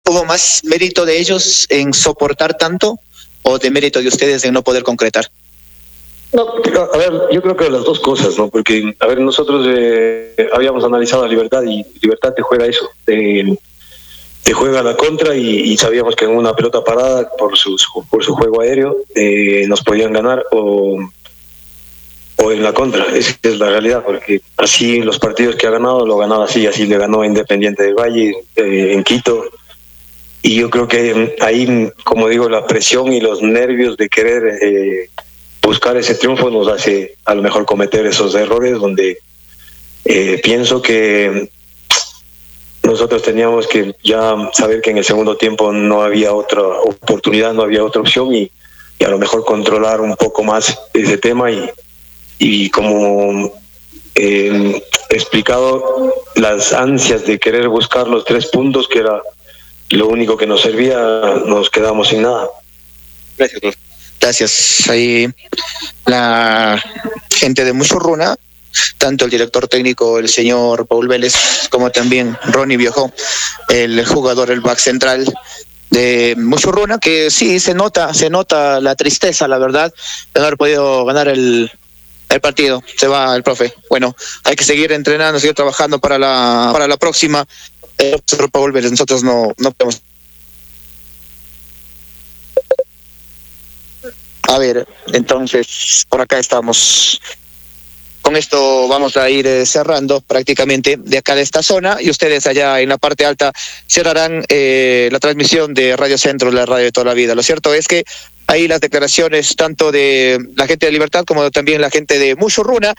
¿Hubo más mérito de ellos en soportar tanto o de mérito de ustedes en no poder concretar? No, a ver, yo creo que las dos cosas, ¿no? Porque, a ver, nosotros habíamos analizado a Libertad y Libertad te juega eso, te juega la contra y sabíamos que en una pelota parada por su juego aéreo nos podían ganar o en la contra. Esa es la realidad, porque así los partidos que ha ganado, lo ha ganado así le ganó a Independiente del Valle en Quito. Y yo creo que ahí, como digo, la presión y los nervios de querer buscar ese triunfo nos hace a lo mejor cometer esos errores donde pienso que nosotros teníamos que ya saber que en el segundo tiempo no había otra oportunidad, no había otra opción y a lo mejor controlar un poco más ese tema y como explicado, las ansias de querer buscar los 3 puntos, que era lo único que nos servía, nos quedamos sin nada. Gracias. Gracias. Ahí la gente de Muchurruna, tanto el director técnico, el señor Paul Vélez, como también Ronnie Viejo, el jugador, el back central de Muchurruna, que sí se nota la tristeza, la verdad, de no haber podido ganar el partido. Se va el profe. Bueno, hay que seguir entrenando, seguir trabajando para la próxima. Paul Vélez, nosotros no podemos. A ver, entonces por acá estamos. Con esto vamos a ir cerrando prácticamente de acá de esta zona y ustedes allá en la parte alta cerrarán la transmisión de Radio Centro, la radio de toda la vida. Lo cierto es que ahí las declaraciones tanto de la gente de Libertad como también la gente de Muchurruna